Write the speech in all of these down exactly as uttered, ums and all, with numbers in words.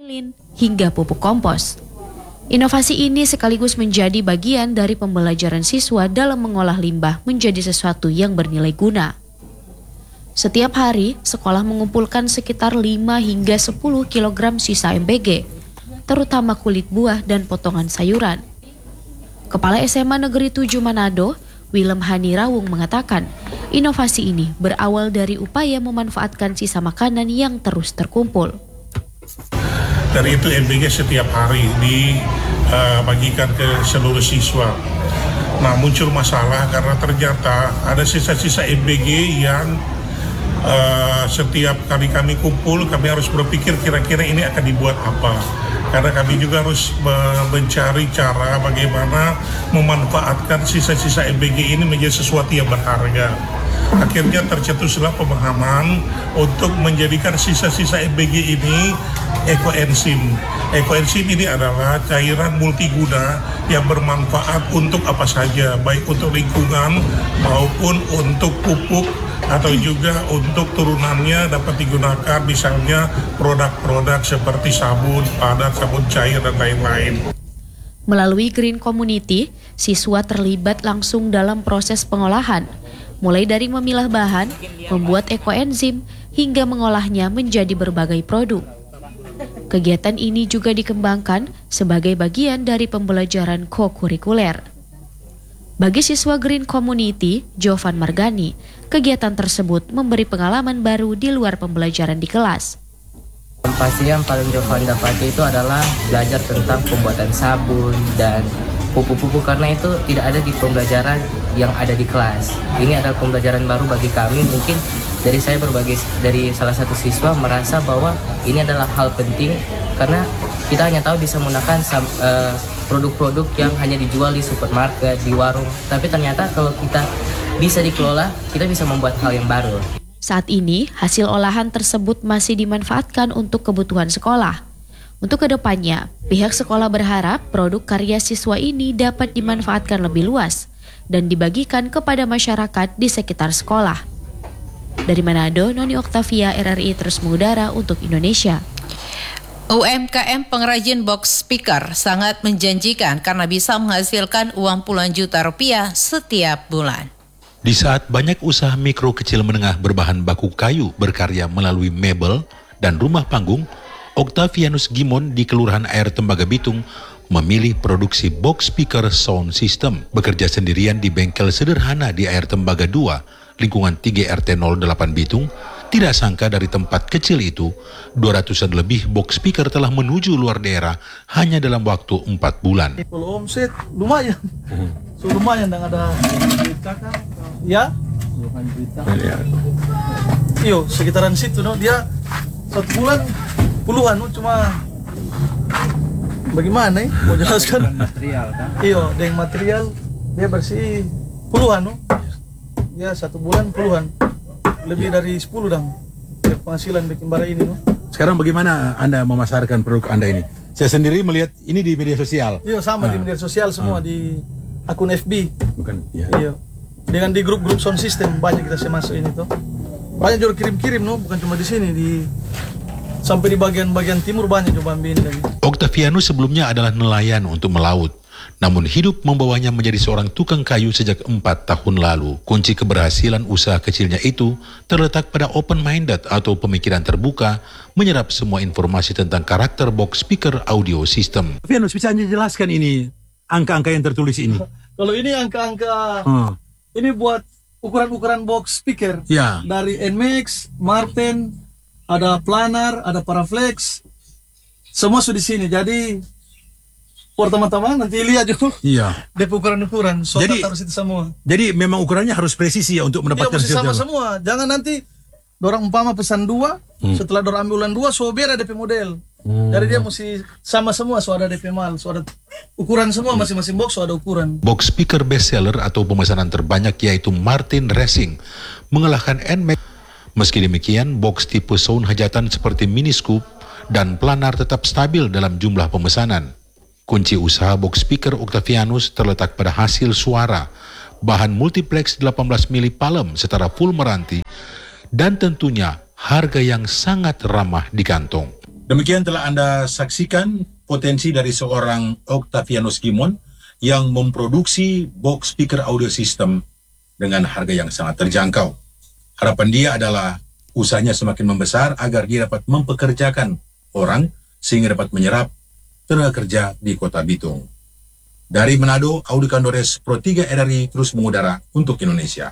lilin, hingga pupuk kompos. Inovasi ini sekaligus menjadi bagian dari pembelajaran siswa dalam mengolah limbah menjadi sesuatu yang bernilai guna. Setiap hari, sekolah mengumpulkan sekitar lima hingga sepuluh kilogram sisa M B G, terutama kulit buah dan potongan sayuran. Kepala S M A Negeri tujuh Manado, Willem Hani Rawung mengatakan, inovasi ini berawal dari upaya memanfaatkan sisa makanan yang terus terkumpul. Dari itu M B G setiap hari dibagikan uh, ke seluruh siswa. Nah, muncul masalah karena ternyata ada sisa-sisa M B G yang uh, setiap kali kami kumpul, kami harus berpikir kira-kira ini akan dibuat apa. Karena kami juga harus mencari cara bagaimana memanfaatkan sisa-sisa M B G ini menjadi sesuatu yang berharga. Akhirnya tercetuslah pemahaman untuk menjadikan sisa-sisa M B G ini ekoenzim. Ekoenzim ini adalah cairan multiguna yang bermanfaat untuk apa saja, baik untuk lingkungan maupun untuk pupuk atau juga untuk turunannya dapat digunakan misalnya produk-produk seperti sabun, padat, sabun cair, dan lain-lain. Melalui Green Community, siswa terlibat langsung dalam proses pengolahan, mulai dari memilah bahan, membuat ekoenzim, hingga mengolahnya menjadi berbagai produk. Kegiatan ini juga dikembangkan sebagai bagian dari pembelajaran co-kurikuler. Bagi siswa Green Community, Jovan Margani, kegiatan tersebut memberi pengalaman baru di luar pembelajaran di kelas. Yang pasti yang paling Jovan dapati itu adalah belajar tentang pembuatan sabun dan pupuk-pupuk, karena itu tidak ada di pembelajaran yang ada di kelas. Ini adalah pembelajaran baru bagi kami. Mungkin dari saya berbagai dari salah satu siswa merasa bahwa ini adalah hal penting karena kita hanya tahu bisa menggunakan uh, produk-produk yang hanya dijual di supermarket, di warung. Tapi ternyata kalau kita bisa dikelola, kita bisa membuat hal yang baru. Saat ini, hasil olahan tersebut masih dimanfaatkan untuk kebutuhan sekolah. Untuk kedepannya, pihak sekolah berharap produk karya siswa ini dapat dimanfaatkan lebih luas dan dibagikan kepada masyarakat di sekitar sekolah. Dari Manado, Noni Oktavia, R R I terus mengudara untuk Indonesia. U M K M pengrajin box speaker sangat menjanjikan karena bisa menghasilkan uang puluhan juta rupiah setiap bulan. Di saat banyak usaha mikro kecil menengah berbahan baku kayu berkarya melalui mebel dan rumah panggung, Octavianus Gimon di Kelurahan Air Tembaga Bitung memilih produksi box speaker sound system. Bekerja sendirian di bengkel sederhana di Air Tembaga dua, lingkungan tiga R T nol delapan Bitung, tidak sangka dari tempat kecil itu, dua ratusan lebih box speaker telah menuju luar daerah hanya dalam waktu empat bulan. Kalau omset lumayan, so, lumayan dan ada ya, iyo sekitaran situ, no dia satu bulan puluhan, no cuma bagaimana ya, mau jelaskan? Material kan? Iyo, dengan material dia bersih puluhan, no ya satu bulan puluhan. Lebih dari sepuluh dong penghasilan bikin bara ini, no. Sekarang bagaimana Anda memasarkan produk Anda ini? Saya sendiri melihat ini di media sosial. Iya, sama ah. di media sosial semua, ah. di akun F B. Bukan, ya. Iya. Dengan di grup-grup sound system banyak kita saya masuk ini tuh. Banyak juga kirim-kirim, no, bukan cuma di sini, di sampai di bagian-bagian timur banyak coba ambil ini. Octavianus sebelumnya adalah nelayan untuk melaut. Namun hidup membawanya menjadi seorang tukang kayu sejak empat tahun lalu. Kunci keberhasilan usaha kecilnya itu terletak pada open-minded atau pemikiran terbuka, menyerap semua informasi tentang karakter box speaker audio system. Octavianus, bisa Anda jelaskan ini, angka-angka yang tertulis ini? Kalau ini angka-angka, hmm. ini buat ukuran-ukuran box speaker. Ya. Dari N M X, Martin, ada Planar, ada Paraflex, semua sudah di sini. Jadi pertama-tama nanti lihat juga. Iya. D P ukuran-ukuran, so jadi harus itu semua. Jadi memang ukurannya harus presisi ya untuk mendapatkan hasil. Iya, sama semua. Jangan nanti dorang umpama pesan dua, hmm. setelah dorang ambil ulang dua, so biar ada D P model. Hmm. Jadi dia mesti sama semua, so ada D P mal, so ada ukuran semua, masing-masing box so ada ukuran. Box speaker bestseller atau pemesanan terbanyak yaitu Martin Racing mengalahkan N M A X. Meski demikian, box tipe sound hajatan seperti Mini Scoop dan Planar tetap stabil dalam jumlah pemesanan. Kunci usaha box speaker Octavianus terletak pada hasil suara, bahan multiplex delapan belas mili palem secara full meranti, dan tentunya harga yang sangat ramah di kantong. Demikian telah Anda saksikan potensi dari seorang Octavianus Gimon yang memproduksi box speaker audio system dengan harga yang sangat terjangkau. Harapan dia adalah usahanya semakin membesar agar dia dapat mempekerjakan orang sehingga dapat menyerap tenaga kerja di Kota Bitung. Dari Manado, Audi Kandores Pro tiga R R I terus mengudara untuk Indonesia.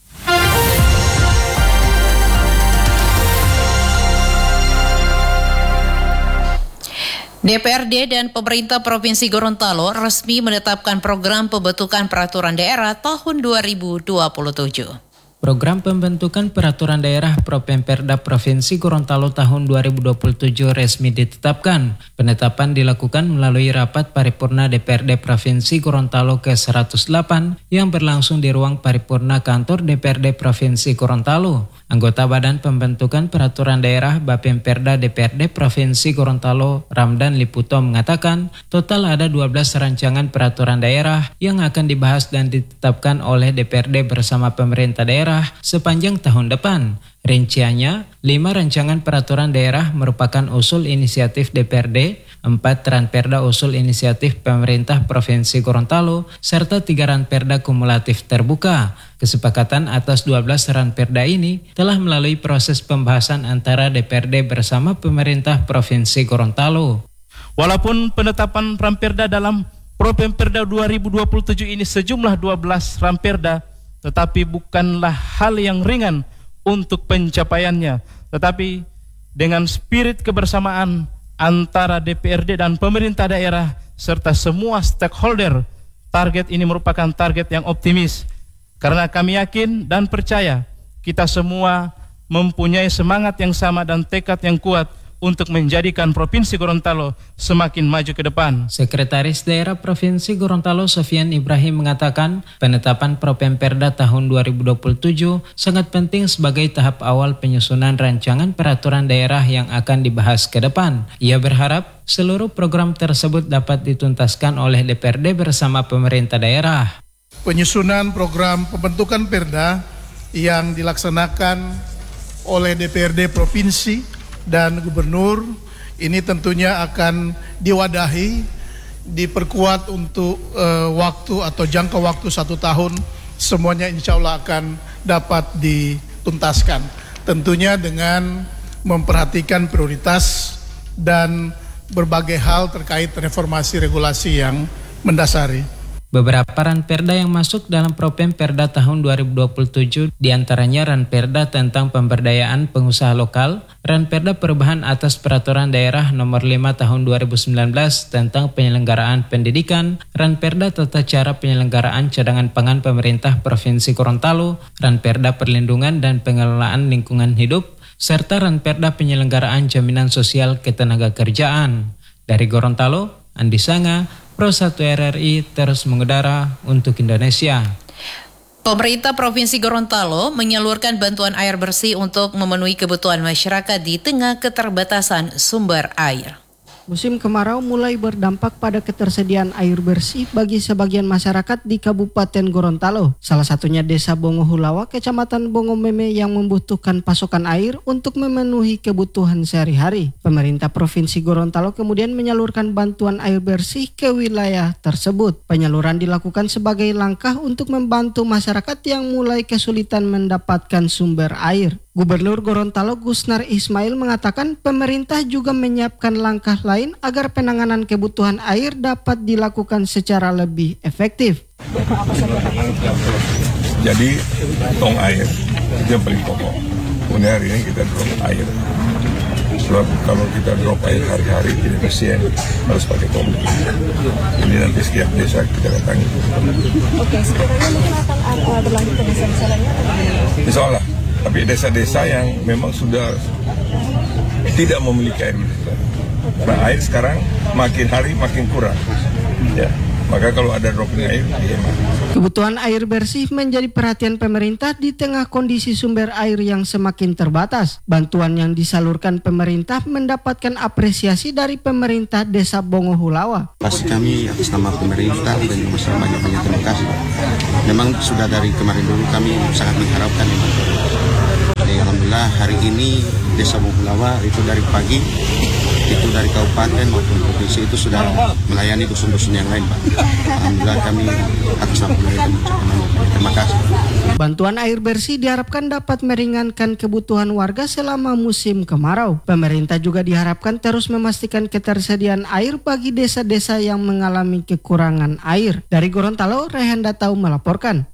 D P R D dan pemerintah Provinsi Gorontalo resmi menetapkan program pembentukan peraturan daerah tahun dua ribu dua puluh tujuh. Program pembentukan peraturan daerah Propemperda Provinsi Gorontalo tahun dua ribu dua puluh tujuh resmi ditetapkan. Penetapan dilakukan melalui rapat paripurna D P R D Provinsi Gorontalo ke seratus delapan yang berlangsung di ruang paripurna kantor D P R D Provinsi Gorontalo. Anggota Badan Pembentukan Peraturan Daerah Bapemperda D P R D Provinsi Gorontalo, Ramdan Liputo, mengatakan total ada dua belas rancangan peraturan daerah yang akan dibahas dan ditetapkan oleh D P R D bersama pemerintah daerah sepanjang tahun depan. Rinciannya, lima rancangan peraturan daerah merupakan usul inisiatif D P R D, empat ranperda usul inisiatif pemerintah Provinsi Gorontalo, serta tiga ranperda kumulatif terbuka. Kesepakatan atas dua belas ranperda ini telah melalui proses pembahasan antara D P R D bersama pemerintah Provinsi Gorontalo. Walaupun penetapan ranperda dalam Propemperda dua ribu dua puluh tujuh ini sejumlah dua belas ranperda, tetapi bukanlah hal yang ringan untuk pencapaiannya, tetapi dengan spirit kebersamaan antara D P R D dan pemerintah daerah serta semua stakeholder, target ini merupakan target yang optimis karena kami yakin dan percaya kita semua mempunyai semangat yang sama dan tekad yang kuat untuk menjadikan Provinsi Gorontalo semakin maju ke depan. Sekretaris Daerah Provinsi Gorontalo Sofian Ibrahim mengatakan penetapan Propemperda tahun dua ribu dua puluh tujuh sangat penting sebagai tahap awal penyusunan rancangan peraturan daerah yang akan dibahas ke depan. Ia berharap seluruh program tersebut dapat dituntaskan oleh D P R D bersama pemerintah daerah. Penyusunan program pembentukan perda yang dilaksanakan oleh D P R D Provinsi dan Gubernur ini tentunya akan diwadahi, diperkuat untuk uh, waktu atau jangka waktu satu tahun, semuanya insya Allah akan dapat dituntaskan. Tentunya dengan memperhatikan prioritas dan berbagai hal terkait reformasi regulasi yang mendasari. Beberapa ranperda yang masuk dalam Propemperda tahun dua ribu dua puluh tujuh diantaranya ranperda tentang pemberdayaan pengusaha lokal, ranperda perubahan atas peraturan daerah nomor lima tahun dua ribu sembilan belas tentang penyelenggaraan pendidikan, ranperda tata cara penyelenggaraan cadangan pangan pemerintah Provinsi Gorontalo, ranperda perlindungan dan pengelolaan lingkungan hidup, serta ranperda penyelenggaraan jaminan sosial ketenagakerjaan. Dari Gorontalo, Andi Sanga, Pro satu R R I terus mengudara untuk Indonesia. Pemerintah Provinsi Gorontalo menyalurkan bantuan air bersih untuk memenuhi kebutuhan masyarakat di tengah keterbatasan sumber air. Musim kemarau mulai berdampak pada ketersediaan air bersih bagi sebagian masyarakat di Kabupaten Gorontalo. Salah satunya Desa Bongohulawa, Kecamatan Bongomeme yang membutuhkan pasokan air untuk memenuhi kebutuhan sehari-hari. Pemerintah Provinsi Gorontalo kemudian menyalurkan bantuan air bersih ke wilayah tersebut. Penyaluran dilakukan sebagai langkah untuk membantu masyarakat yang mulai kesulitan mendapatkan sumber air. Gubernur Gorontalo Gusnar Ismail mengatakan pemerintah juga menyiapkan langkah lain agar penanganan kebutuhan air dapat dilakukan secara lebih efektif. Jadi tong air itu yang paling pokok. Kemudian hari ini kita drop air. Sebab kalau kita drop air hari-hari tidak bersih, harus pakai tong. Ini nanti setiap desa kita datangi. Oke, sekiranya mungkin akan berlanjut ke desa-desa lainnya? Insya Allah. Tapi desa-desa yang memang sudah tidak memiliki air bersih. Nah, air sekarang makin hari makin kurang. Ya, maka kalau ada dropping air, dihemat. Kebutuhan air bersih menjadi perhatian pemerintah di tengah kondisi sumber air yang semakin terbatas. Bantuan yang disalurkan pemerintah mendapatkan apresiasi dari pemerintah Desa Bongohulawa. Pasti kami atas nama pemerintah dan masyarakat banyak-banyak terima kasih. Memang sudah dari kemarin dulu kami sangat mengharapkan ini. Alhamdulillah hari ini Desa Bongohulawa itu dari pagi itu dari kabupaten maupun provinsi itu sudah melayani dusun-dusun yang lain, Pak. Alhamdulillah kami atas nama pemerintah mengucapkan terima kasih. Bantuan air bersih diharapkan dapat meringankan kebutuhan warga selama musim kemarau. Pemerintah juga diharapkan terus memastikan ketersediaan air bagi desa-desa yang mengalami kekurangan air. Dari Gorontalo, Rehan Datau melaporkan.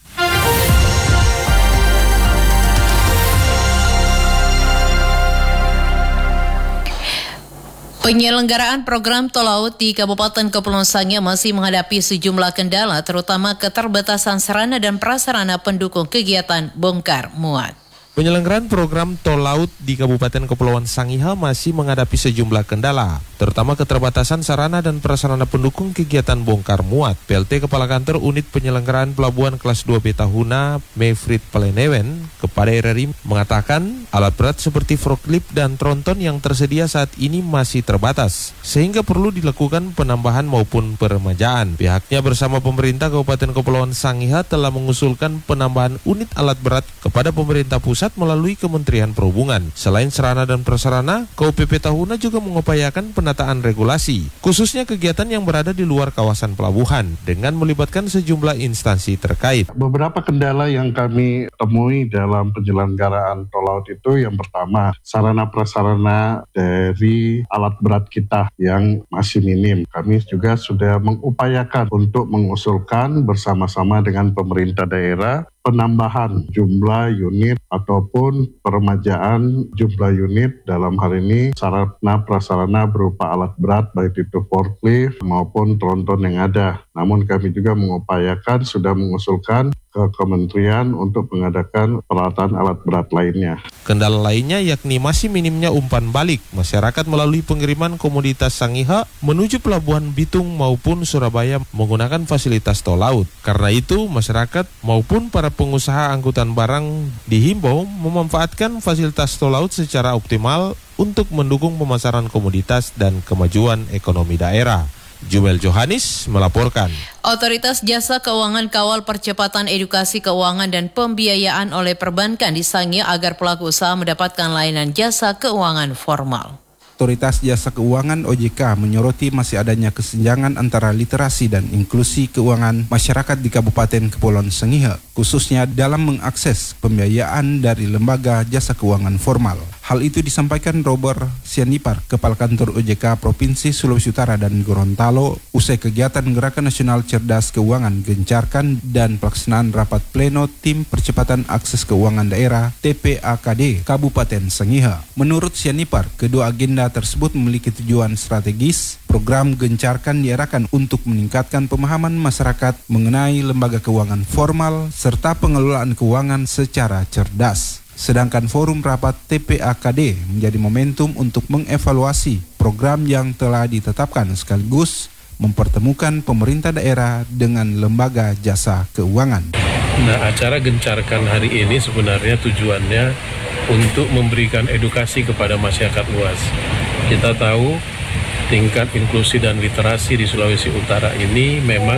Penyelenggaraan program tol laut di Kabupaten Kepulauan Sangihe masih menghadapi sejumlah kendala, terutama keterbatasan sarana dan prasarana pendukung kegiatan bongkar muat. Penyelenggaraan program tol laut di Kabupaten Kepulauan Sangihe masih menghadapi sejumlah kendala, terutama keterbatasan sarana dan prasarana pendukung kegiatan bongkar muat. P L T Kepala Kantor Unit Penyelenggaraan Pelabuhan Kelas dua B Tahuna, Mefrit Palenewen, kepada R R I mengatakan alat berat seperti forklift dan tronton yang tersedia saat ini masih terbatas, sehingga perlu dilakukan penambahan maupun peremajaan. Pihaknya bersama pemerintah Kabupaten Kepulauan Sangihe telah mengusulkan penambahan unit alat berat kepada pemerintah pusat melalui Kementerian Perhubungan. Selain sarana dan prasarana, K U P P Tahuna juga mengupayakan penataan regulasi, khususnya kegiatan yang berada di luar kawasan pelabuhan, dengan melibatkan sejumlah instansi terkait. Beberapa kendala yang kami temui dalam penyelenggaraan tol laut itu, yang pertama, sarana prasarana dari alat berat kita yang masih minim. Kami juga sudah mengupayakan untuk mengusulkan bersama-sama dengan pemerintah daerah penambahan jumlah unit ataupun peremajaan jumlah unit, dalam hal ini sarana prasarana berupa alat berat baik itu forklift maupun tronton yang ada. Namun kami juga mengupayakan, sudah mengusulkan ke kementerian untuk mengadakan peralatan alat berat lainnya. Kendala lainnya yakni masih minimnya umpan balik masyarakat melalui pengiriman komoditas Sangihe menuju Pelabuhan Bitung maupun Surabaya menggunakan fasilitas tol laut. Karena itu masyarakat maupun para pengusaha angkutan barang dihimbau memanfaatkan fasilitas tol laut secara optimal untuk mendukung pemasaran komoditas dan kemajuan ekonomi daerah. Jumel Johanis melaporkan. Otoritas Jasa Keuangan kawal percepatan edukasi keuangan dan pembiayaan oleh perbankan di Sangihe agar pelaku usaha mendapatkan layanan jasa keuangan formal. Otoritas Jasa Keuangan O J K menyoroti masih adanya kesenjangan antara literasi dan inklusi keuangan masyarakat di Kabupaten Kepulauan Sangihe, khususnya dalam mengakses pembiayaan dari lembaga jasa keuangan formal. Hal itu disampaikan Robert Sianipar, Kepala Kantor O J K Provinsi Sulawesi Utara dan Gorontalo, usai kegiatan Gerakan Nasional Cerdas Keuangan Gencarkan dan pelaksanaan rapat pleno Tim Percepatan Akses Keuangan Daerah T P A K D Kabupaten Sangihe. Menurut Sianipar, kedua agenda tersebut memiliki tujuan strategis. Program Gencarkan diarahkan untuk meningkatkan pemahaman masyarakat mengenai lembaga keuangan formal serta pengelolaan keuangan secara cerdas. Sedangkan forum rapat T P A K D menjadi momentum untuk mengevaluasi program yang telah ditetapkan sekaligus mempertemukan pemerintah daerah dengan lembaga jasa keuangan. Nah, acara Gencarkan hari ini sebenarnya tujuannya untuk memberikan edukasi kepada masyarakat luas. Kita tahu tingkat inklusi dan literasi di Sulawesi Utara ini memang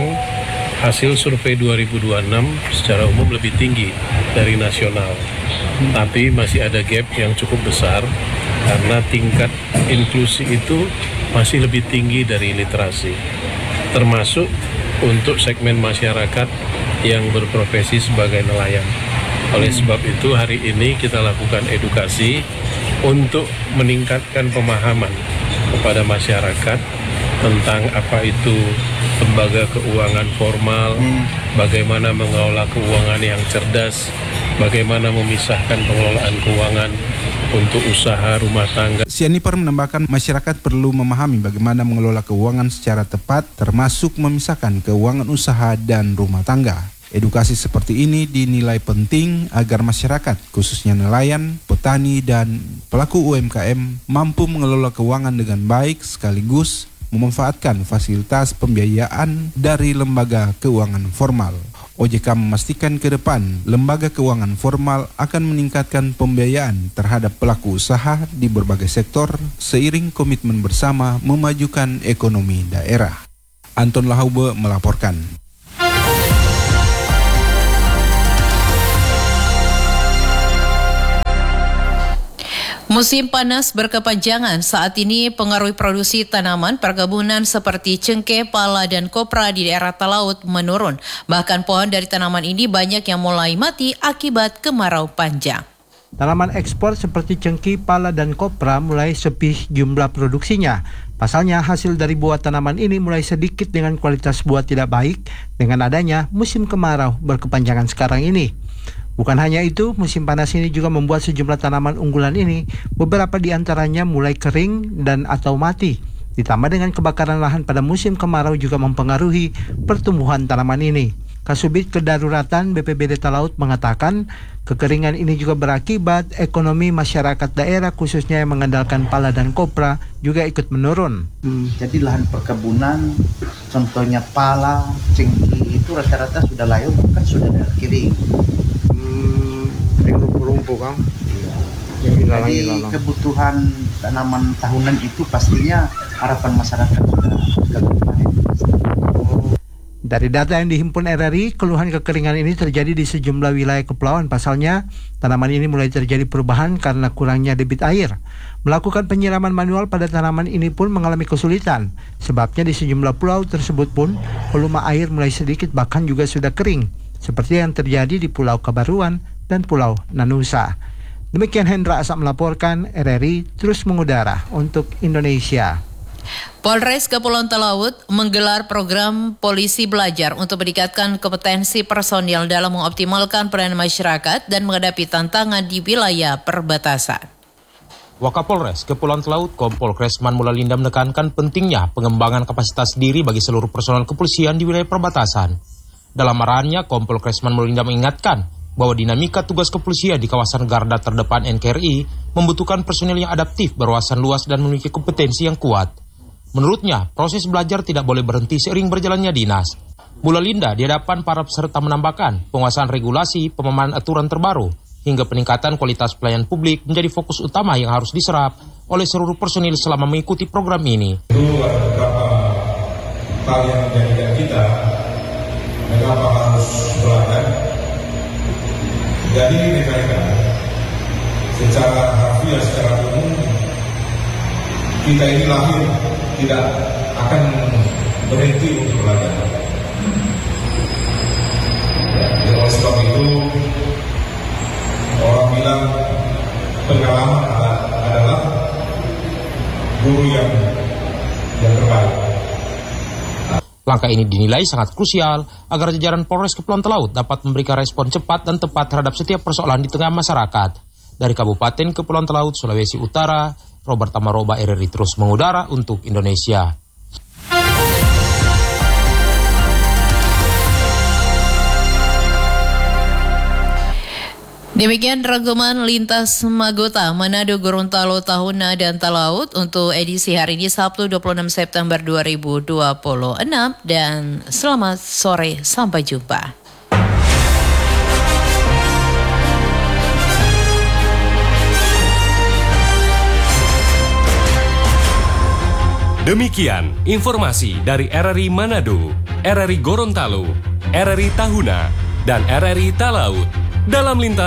hasil survei dua ribu dua puluh enam secara umum lebih tinggi dari nasional. Tapi masih ada gap yang cukup besar karena tingkat inklusi itu masih lebih tinggi dari literasi. Termasuk untuk segmen masyarakat yang berprofesi sebagai nelayan. Oleh sebab itu hari ini kita lakukan edukasi untuk meningkatkan pemahaman kepada masyarakat tentang apa itu lembaga keuangan formal, bagaimana mengelola keuangan yang cerdas, bagaimana memisahkan pengelolaan keuangan untuk usaha rumah tangga. Sianipar menambahkan masyarakat perlu memahami bagaimana mengelola keuangan secara tepat, termasuk memisahkan keuangan usaha dan rumah tangga. Edukasi seperti ini dinilai penting agar masyarakat, khususnya nelayan, petani, dan pelaku U M K M mampu mengelola keuangan dengan baik sekaligus memanfaatkan fasilitas pembiayaan dari lembaga keuangan formal. O J K memastikan ke depan lembaga keuangan formal akan meningkatkan pembiayaan terhadap pelaku usaha di berbagai sektor seiring komitmen bersama memajukan ekonomi daerah. Anton Lahaube melaporkan. Musim panas berkepanjangan saat ini pengaruhi produksi tanaman perkebunan seperti cengkeh, pala, dan kopra di daerah Talaut menurun. Bahkan pohon dari tanaman ini banyak yang mulai mati akibat kemarau panjang. Tanaman ekspor seperti cengkeh, pala, dan kopra mulai sepi jumlah produksinya. Pasalnya hasil dari buah tanaman ini mulai sedikit dengan kualitas buah tidak baik dengan adanya musim kemarau berkepanjangan sekarang ini. Bukan hanya itu, musim panas ini juga membuat sejumlah tanaman unggulan ini, beberapa di antaranya mulai kering dan atau mati. Ditambah dengan kebakaran lahan pada musim kemarau juga mempengaruhi pertumbuhan tanaman ini. Kasubit Kedaruratan B P B D Talaut mengatakan, kekeringan ini juga berakibat ekonomi masyarakat daerah khususnya yang mengandalkan pala dan kopra juga ikut menurun. Hmm, jadi lahan perkebunan, contohnya pala, cengkeh itu rata-rata sudah layu, kan sudah kering. Rumpu kan? Jadi kebutuhan tanaman tahunan itu pastinya harapan masyarakat sudah sudah lumayan. Dari data yang dihimpun R R I, keluhan kekeringan ini terjadi di sejumlah wilayah kepulauan. Pasalnya, tanaman ini mulai terjadi perubahan karena kurangnya debit air. Melakukan penyiraman manual pada tanaman ini pun mengalami kesulitan. Sebabnya di sejumlah pulau tersebut pun volume air mulai sedikit bahkan juga sudah kering. Seperti yang terjadi di Pulau Kabaruan dan Pulau Nanusa. Demikian Hendra Asap melaporkan, R R I terus mengudara untuk Indonesia. Polres Kepulauan Talaut menggelar program Polisi Belajar untuk meningkatkan kompetensi personil dalam mengoptimalkan peran masyarakat dan menghadapi tantangan di wilayah perbatasan. Wakapolres Kepulauan Talaut Kompol Kresman Mulalinda menekankan pentingnya pengembangan kapasitas diri bagi seluruh personel kepolisian di wilayah perbatasan. Dalam arahannya, Kompol Kresman Mulalinda mengingatkan bahwa dinamika tugas kepolisian di kawasan garda terdepan N K R I membutuhkan personil yang adaptif, berwawasan luas, dan memiliki kompetensi yang kuat. Menurutnya, proses belajar tidak boleh berhenti seiring berjalannya dinas. Mulalinda di hadapan para peserta menambahkan penguasaan regulasi, pemahaman aturan terbaru, hingga peningkatan kualitas pelayanan publik menjadi fokus utama yang harus diserap oleh seluruh personil selama mengikuti program ini. Itu ada beberapa hal yang menjadikan kita mengapa harus belajar. Jadi mereka secara harfiah, secara umum kita ini lahir tidak akan berhenti untuk belajar. Ya, oleh sebab itu orang bilang pengalaman adalah guru yang yang terbaik. Langkah ini dinilai sangat krusial agar jajaran Polres Kepulauan Talaut dapat memberikan respon cepat dan tepat terhadap setiap persoalan di tengah masyarakat. Dari Kabupaten Kepulauan Talaut, Sulawesi Utara, Robert Tamaroba, R R I terus mengudara untuk Indonesia. Demikian rangkuman Lintas Magota, Manado, Gorontalo, Tahuna, dan Talaut untuk edisi hari ini Sabtu dua puluh enam September dua ribu dua puluh enam, dan selamat sore, sampai jumpa. Demikian informasi dari R R I Manado, R R I Gorontalo, R R I Tahuna, dan R R I Talaut dalam lintas